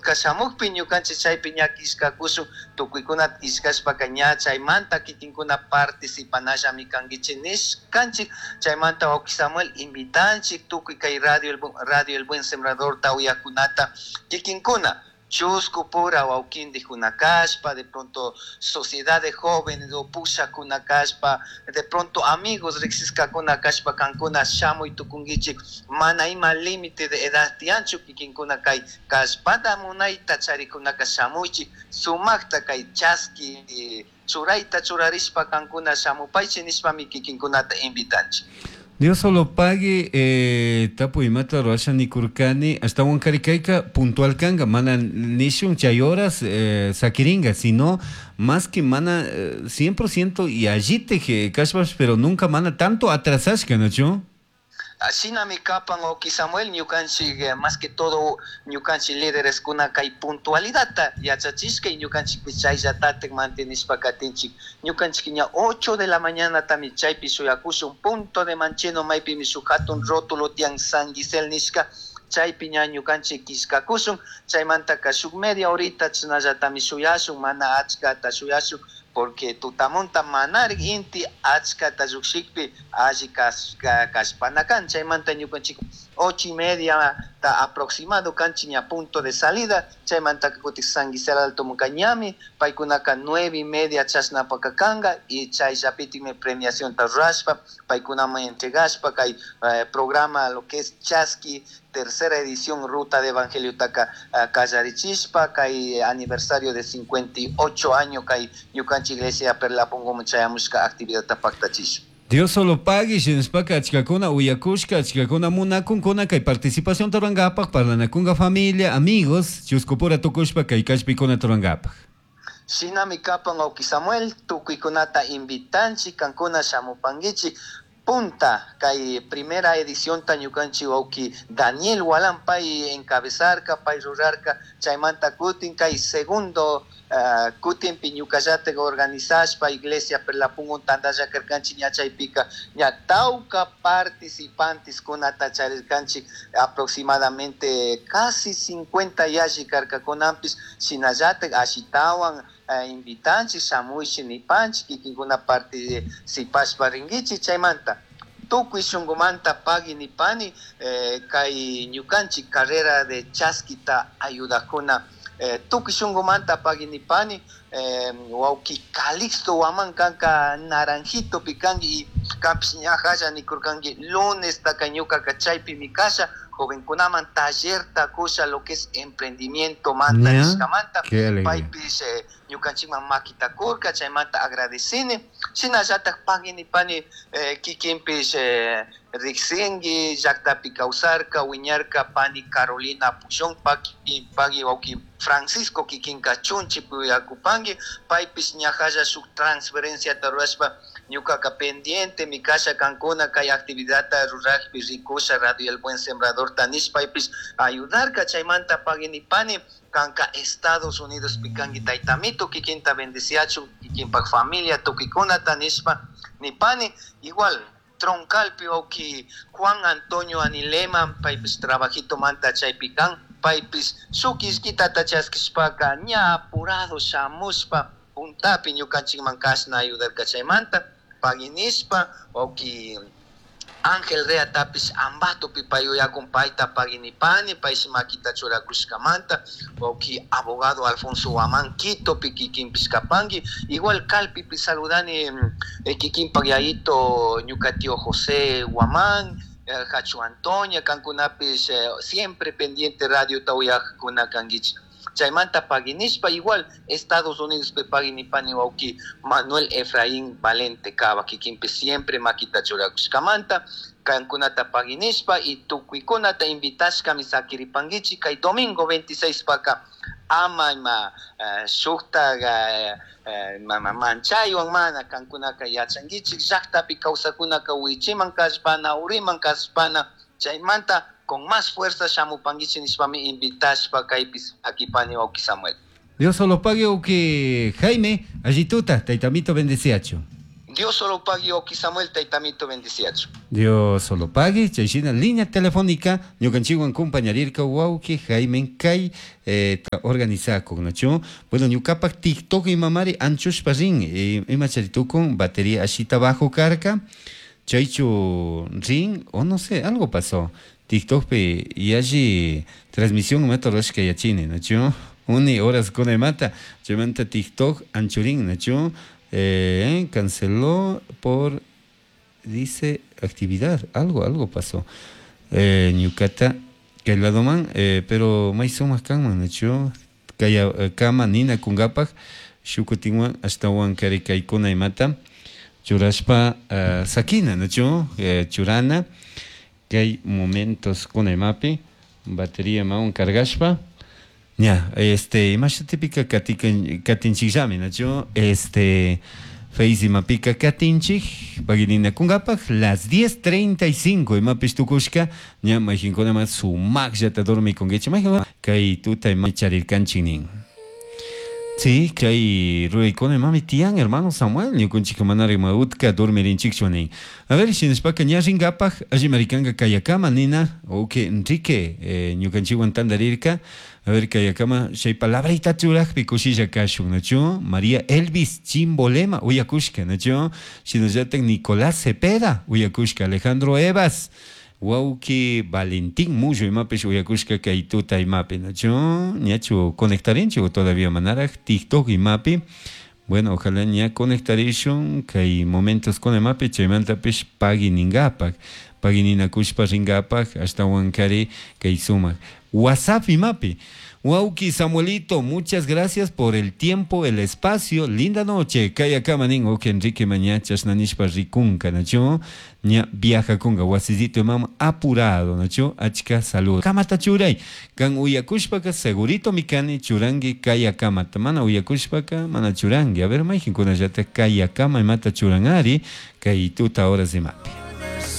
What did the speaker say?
kashamukpi ñukanchik chaypi ña kishkakushun tukuykunata ishkashpaka ña chaymanta kikinkuna participanallami kankichik nishkanchik chaymanta Wawqi Samuel invitanchik tukuy kay radio El Buen Sembrador uyakunata kikinkuna chusku pura wawqindik kunakashpa, de pronto sociedad de jóvenes o pusha kunakashpa, de pronto amigos riksisca kunakashpa kankuna shamuy tukungichik mana ima límite de edad tianchu kikinkuna kay kashpata munayta charikunaka shamuychik sumakta kay chaski churayta churarishpa kankuna shamupaychik nishpami kikinkunata invitanchik. Dios solo pague tapu imata roasha ni kurkani hasta Huancaricaica puntual kanga mana nishun chay horas sakiringa sino más que mana 100% y agite que kashbash pero nunca mana tanto atrasashka ¿no? Así na mi capan o Samuel ñukanchik más que todo ñukanchik líderes kuna kay puntualidad yachachishka y ñukanchik chay yatatek mantenishpa katinchik ñukanchik ña 8 de la mañana tami chaypi suyakushun punto de mancheno maypi mi su hatun rótulo tian San Gisel nishka chaypi ña ñukanchik kishkakushun chaymantaka shuk media horita chinallatami suyashun mana achkata suyashun porque tutamunta manarik inti achkata llushikpi alli kashpanakan chaymanta ñukanchik 8:30 ta aproximado kanchik ña punto de salida chaymanta kutik San Gisel Alto Mucañami paykunaka 9:30 chasnapaka kanga y chay llapitikmi premiación ta rurashpa paykunaman entregashpa kay programa lo que es Chaski tercera edición Ruta de Evangelio taka kallarichispa kay aniversario de 58 años kay ñukanchik iglesia Perlapungo chayamushka actividad ta paktachishu. Dios solo pague, Shenspaka, Achikakuna, Uyakushka, Achikakuna, Munakunkuna, que participación Torangapak, para la Nakunga familia, amigos, Chuskopura Tokushpa, que Kashpikuna Torangapak. Shinami Kapan Wawqi Samuel, Tukuikunata invitanchi, Kankuna Shamupangichi, punta, kay primera edición tañukanchi Wawqi Daniel Walampay encabezarka, pay rurarka, chaymanta kutin, kay segundo kutin piñukallate organizashpa iglesia Perlapungun tandaya karkanchi ña chaypika ña tauka participantes kunata charirkanchi aproximadamente casi 50 yashi karkakunampis shinallate ashitawan invitanchi shamuyshi nipanchi kikinkuna participashpa rinkichi chaymanta tukuy shunkumanta pagi nipani kay ñukanchik carrera de chaskita ayudakuna tukuy shunkumanta pagi nipani Wawqi Calixto waman kanka naranjito pikangi kampis ñajalla nikurkangi lunes taka ñuka chaypi mikasha jovenkunaman taller takusha lo que es emprendimiento manta niskamanta paypis ñukanchikman makitakurka chaymanta agradecini shinallatak pagi nipani kikinpis riksingi llaktapi kawsarka wiñarka pani Carolina Puchon pagi Wawqi Francisco kikinka chunchipi uyakupangi paypis ñajalla shuk transferencia tarurashpa ñukaka pendiente mi casa kankuna kay actividad rurajpi rikusha Radio El Buen Sembrador tanis paypis ayudarka chaymanta paginipani kanka Estados Unidos pikangi taytamito kikinta bendiciachu kikinpak familia tukikuna tanispa nipani igual troncalpi Wawqi Juan Antonio Anilema paypis trabajito manta chaypikan paypis sukishkita tachaskishpaka ña apurado shamuspa puntapi ñukanchikman kasna ayudarka chaymanta paginispa Wawqi Ángel Rea tapis ambatopi payuyakun payta paginipani paysi makita churakushkamanta Wawqi abogado Alfonso Waman Quitopi kikinpis kapangi igual kalpipi saludani kikinpak yayito ñuka tío José Waman Hachu Antonia kankunapis siempre pendiente radio tauyakkuna kankichik chaymanta paginispa igual Estados Unidos pe paginipani Wawqi Manuel Efraín Valente Cava kikinpis siempre makita churakushkamanta kankunata paginispa y tukuykunata invitashkami sakiripankichik kay domingo 26 paka ama ima shukta manchaywan mana kankunaka yachankichik llaktapi kawsakunaka wichiman kashpana uriman kashpana chaymanta con más fuerza shamupankichik nishpami invitashpa kaypis akipani Wawqi Samuel. Dios solo pague o que Jaime Allituta taytamito bendeciacho. Dios solo pague Oki Samuel Taitamito 28. Dios solo pague, chayshina línea telefónica, ñukanchikwan compañerirka wauki Jaime Kay organizada con nacho. Bueno, ñukapak TikTok y mamari anchushpa rin, imacharitukun batería ashita bajo carga, chaychu rin, o no sé, algo pasó. TikTok pe y allí transmisión metorosh que yachine, nacho. Uni horas con mata, llamanta TikTok anchurin, nacho. Canceló por, dice, actividad, algo pasó. Ñucata, que la doman, pero mai sumas kanman, nacho, kaya kama nina kungapak, shukutinwan hasta wan karikaikuna mata, churaspa sakina, nacho, churana, que hay momentos con mapi, batería maun cargashpa. Ya, más típica katinchikllami, ¿no? Feisi mapika katinchik, paginina kungapak, las 10:35, y mapis tukushka, ya majinkona más su max ya te dormi con geche, kai tuta y macharir kanchinin. Sí, que hay ruikone mami tian, hermano Samuel, ni con chica manari mautka dormir en chichonin. A ver, si nos paca ya ringapaj, allí americanga kayakama nina, o que Enrique, ni con chihuan tandarirka, a ver kayakama, shay palabrita churaj, picushilla kashun, nacho, María Elvis Chimbolema, uyakushka, nacho, si nos yaten Nicolás Cepeda, uyakushka, Alejandro Evas. Wauki Valentín Mujo y mapes uyakushka kaituta y mape, ¿no? Ñacho conectarincho todavía manara TikTok y mape. Bueno, ojalá ya conectaration que momentos con el mape chaimanta pes paginingapak. Paginina kushpa ringapak hasta wankare que suma. WhatsApp y mape. Wauki Samuelito, muchas gracias por el tiempo, el espacio. Linda noche. Kaya kamanin o que Enrique Mañachas nanishpa rikunka, nacho. Ña viaja kunga wasizito mam apurado, nacho. Achka salud. Kamata churay. Kan uyakushpaka segurito mikani churangi kaya kamata. Mana uyakushpaka mana churangi. A ver, maijin kuna yata kaya kama y mata churangari. Kay tuta horas de mapi.